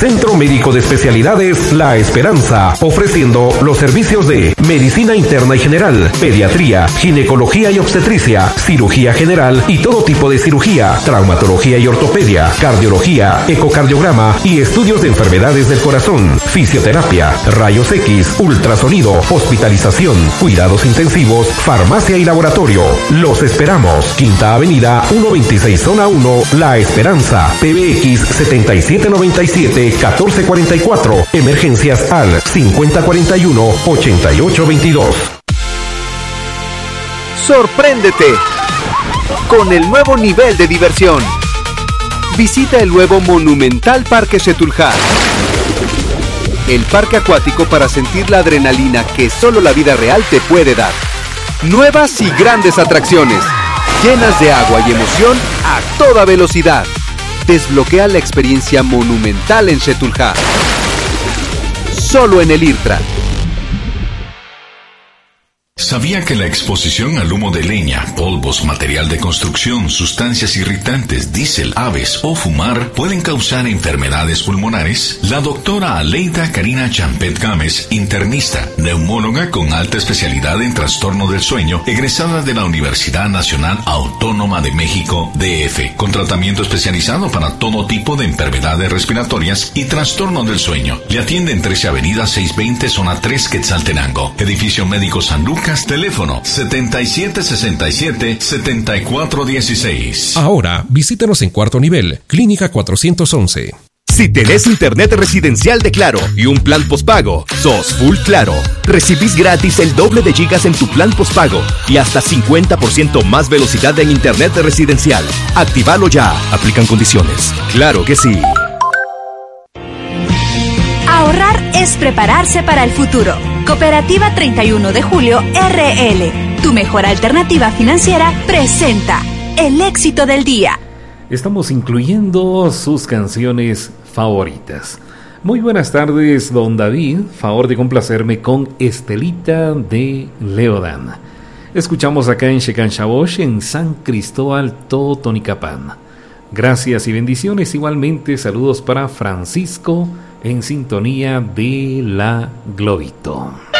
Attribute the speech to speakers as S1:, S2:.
S1: Centro Médico de Especialidades La Esperanza, ofreciendo los servicios de medicina interna y general, pediatría, ginecología y obstetricia, cirugía general y todo tipo de cirugía, traumatología y ortopedia, cardiología, ecocardiograma y estudios de enfermedades del corazón, fisioterapia, rayos X, ultrasonido, hospitalización, cuidados intensivos, farmacia y laboratorio. Los esperamos. Quinta Avenida 126 Zona 1, La Esperanza, PBX 7797-1444, emergencias al 5041-8822.
S2: Sorpréndete con el nuevo nivel de diversión. Visita el nuevo monumental Parque Xetulhá, el parque acuático para sentir la adrenalina que solo la vida real te puede dar. Nuevas y grandes atracciones, llenas de agua y emoción a toda velocidad. Desbloquea la experiencia monumental en Xetulhá, solo en el IRTRA.
S3: ¿Sabía que la exposición al humo de leña, polvos, material de construcción, sustancias irritantes, diésel, aves o fumar pueden causar enfermedades pulmonares? La doctora Aleida Karina Champet Gámez, internista, neumóloga con alta especialidad en trastorno del sueño, egresada de la Universidad Nacional Autónoma de México, DF, con tratamiento especializado para todo tipo de enfermedades respiratorias y trastorno del sueño. Le atiende en 13 Avenida 620, Zona 3, Quetzaltenango, Edificio Médico San Lucas, teléfono 7767-7416.
S1: Ahora, visítanos en cuarto nivel, Clínica 411.
S4: Si tenés internet residencial de Claro y un plan postpago, sos full Claro. Recibís gratis el doble de gigas en tu plan postpago y hasta 50% más velocidad en internet residencial. Actívalo ya. Aplican condiciones. Claro que sí.
S5: Ahorrar es prepararse para el futuro. Cooperativa 31 de Julio RL, tu mejor alternativa financiera, presenta el éxito del día.
S6: Estamos incluyendo sus canciones favoritas. Muy buenas tardes, don David. Favor de complacerme con Estelita de Leodán. Escuchamos acá en Xecanxabox, en San Cristóbal, Totonicapán. Gracias y bendiciones. Igualmente, saludos para Francisco, en sintonía de la Globito.